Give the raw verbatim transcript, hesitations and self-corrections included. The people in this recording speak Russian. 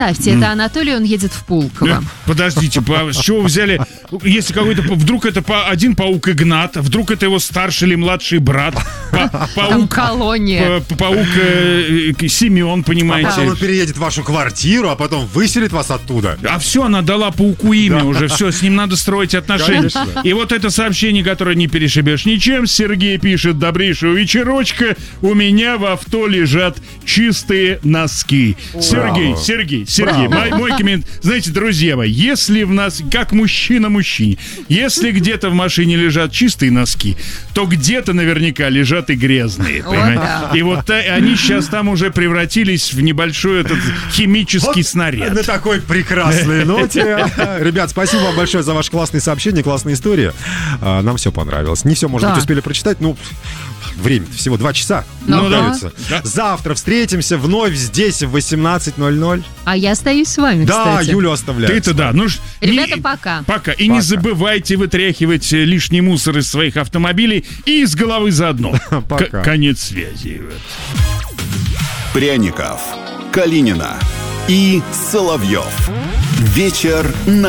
Ставьте, это Анатолий, он едет в Пулково. Подождите, с чего вы взяли? Если какой-то, вдруг это один паук Игнат, вдруг это его старший или младший брат, там колония. Паук Семен, понимаете? А потом он переедет в вашу квартиру, а потом выселит вас оттуда. А все, она дала пауку имя уже, все, с ним надо строить отношения. Конечно. И вот это сообщение, которое не перешибешь ничем, Сергей пишет: добрейшего вечерочка, у меня в авто лежат чистые носки. Браво. Сергей, Сергей, Сергей, мой, мой коммент. Знаете, друзья мои, если в нас, как мужчина мужчине, если где-то в машине лежат чистые носки, то где-то наверняка лежат и грязные, понимаете? Вот, да. И вот они сейчас там уже превратились в небольшой этот химический вот снаряд. На такой прекрасной ноте. Ребят, спасибо вам большое за ваши классные сообщения, классные истории. Нам все понравилось. Не все, может да. быть, успели прочитать, ну... Время всего два часа. Ну, да. Да. Завтра встретимся вновь здесь в восемнадцать ноль ноль. А я остаюсь с вами, да, кстати. Юлю оставляю. Ты-то да. Ну, Ребята, не, пока. Пока. И пока. не забывайте вытряхивать лишний мусор из своих автомобилей и из головы заодно. Пока. Конец связи. Пряников, Калинина и Соловьев. Вечер на